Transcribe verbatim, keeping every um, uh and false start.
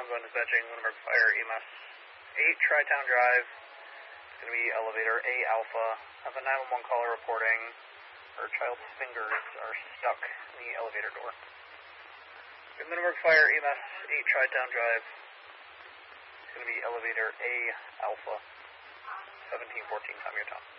One dispatching, Lunenburg Fire, E M S eight, Tri-Town Drive. It's going to be elevator A Alpha. Have a nine one one caller reporting her child's fingers are stuck in the elevator door. Lunenburg Fire, E M S eight, Tri-Town Drive. It's going to be elevator A Alpha. seventeen fourteen, time your time.